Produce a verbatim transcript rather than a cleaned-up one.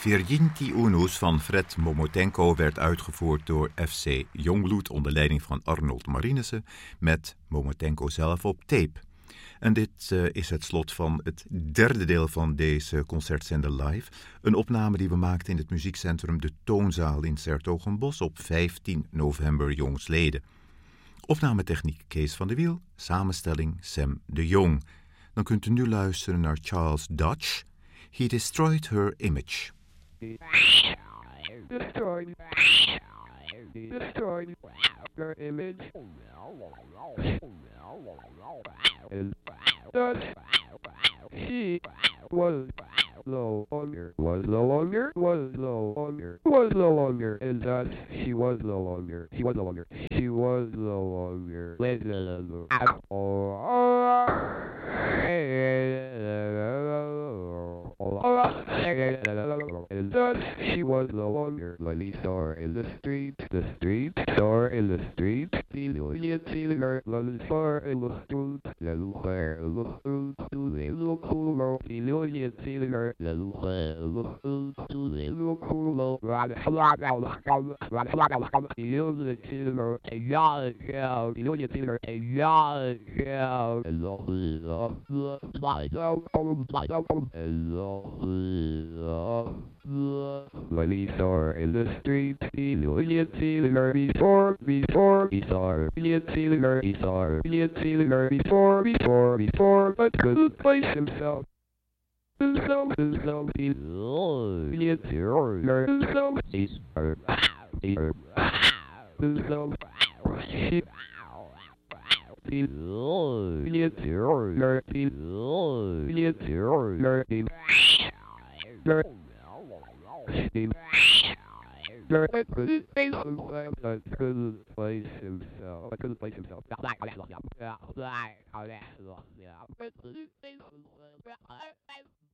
Virginti Unus van Fred Momotenko werd uitgevoerd door F C Jongbloed onder leiding van Arnold Marinissen met Momotenko zelf op tape. En dit uh, is het slot van het derde deel van deze concertzender live. Een opname die we maakten in het muziekcentrum De Toonzaal in 's-Hertogenbosch op vijftien november jongstleden. Opnametechniek Kees van de Wiel, samenstelling Sam de Jong. Dan kunt u nu luisteren naar Charles Dutch. He destroyed her image. Destroyed. Destroyed her image. And thus she was no longer, was no longer, was no longer, was no longer, and thus she was no longer, she was no longer, she was no longer, let alone, and thus she was no longer. Lonely star in the street, the street, star in the street, the million sealer, lonely star in the street, the lugar in the street, to the little cool, the million sealer, the lugar in the street, to the little cool, the million sealer, a yard shout, the million sealer, a yard shout, and the Lonely star in the street, the million sealer, before, before, he saw her, million sealer, he saw her, million sealer, before, before, before, but couldn't place himself. Himself, himself, he million sealer, himself, he's her, he's her, himself, she. The million sealer, the million sealer, the I couldn't place himself. I couldn't place himself. I couldn't place himself. I couldn't place himself.